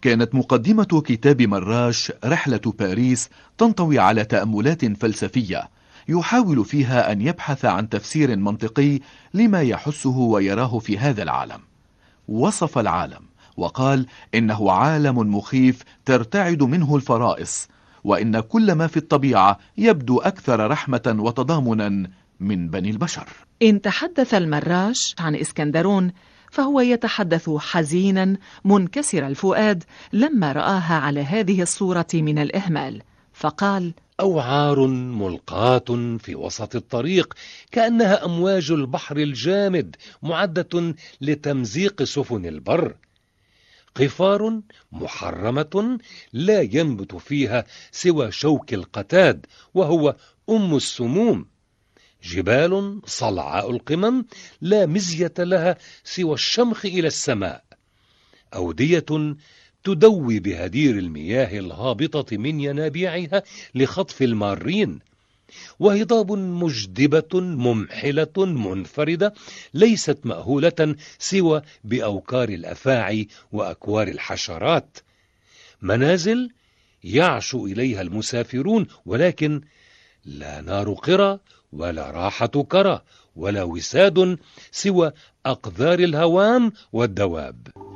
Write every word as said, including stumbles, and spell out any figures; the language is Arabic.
كانت مقدمة كتاب مراش رحلة باريس تنطوي على تأملات فلسفية يحاول فيها أن يبحث عن تفسير منطقي لما يحسه ويراه في هذا العالم. وصف العالم وقال إنه عالم مخيف ترتعد منه الفرائص، وإن كل ما في الطبيعة يبدو أكثر رحمة وتضامنا من بني البشر. إن تحدث المراش عن إسكندرون فهو يتحدث حزينا منكسر الفؤاد لما رآها على هذه الصورة من الإهمال، فقال: أوعار ملقاة في وسط الطريق كأنها أمواج البحر الجامد معدة لتمزيق سفن البر، قفار محرمة لا ينبت فيها سوى شوك القتاد وهو أم السموم، جبال صلعاء القمم لا مزية لها سوى الشمخ إلى السماء، أودية تدوي بهدير المياه الهابطة من ينابيعها لخطف المارين، وهضاب مجدبة ممحلة منفردة ليست مأهولة سوى بأوكار الأفاعي وأكوار الحشرات، منازل يعشو إليها المسافرون ولكن لا نار قرى ولا راحة كرى ولا وساد سوى أقذار الهوام والدواب.